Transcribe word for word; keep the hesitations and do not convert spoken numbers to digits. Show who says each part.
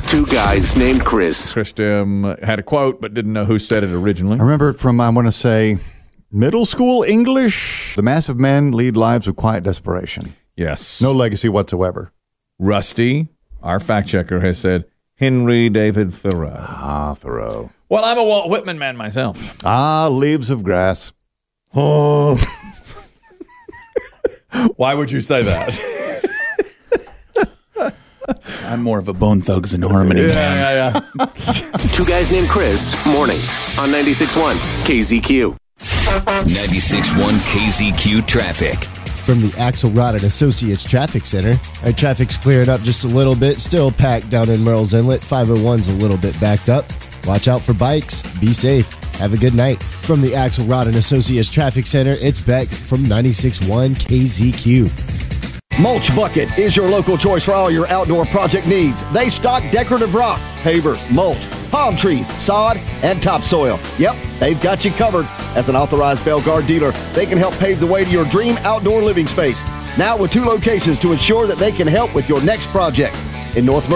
Speaker 1: Two guys named Chris.
Speaker 2: Chris um, had a quote, but didn't know who said it originally.
Speaker 3: I remember it from, I want to say, middle school English. The massive men lead lives of quiet desperation.
Speaker 2: Yes.
Speaker 3: No legacy whatsoever.
Speaker 2: Rusty, our fact checker, has said Henry David Thoreau.
Speaker 3: Ah, Thoreau.
Speaker 2: Well, I'm a Walt Whitman man myself.
Speaker 3: Ah, leaves of grass.
Speaker 2: Oh. Why would you say that?
Speaker 4: I'm more of a Bone Thugs and Harmony
Speaker 2: yeah,
Speaker 4: fan.
Speaker 2: yeah, yeah.
Speaker 1: Two guys named Chris. Mornings on ninety-six point one K Z Q.
Speaker 5: ninety-six point one K Z Q traffic.
Speaker 6: From the Axelrod and Associates Traffic Center. Our traffic's clearing up just a little bit. Still packed down in Merle's Inlet. five oh one's a little bit backed up. Watch out for bikes. Be safe. Have a good night. From the Axelrod and Associates Traffic Center, it's Beck from ninety-six point one K Z Q.
Speaker 7: Mulch Bucket is your local choice for all your outdoor project needs. They stock decorative rock, pavers, mulch, palm trees, sod, and topsoil. Yep, they've got you covered. As an authorized Belgard dealer, they can help pave the way to your dream outdoor living space. Now with two locations to ensure that they can help with your next project. In North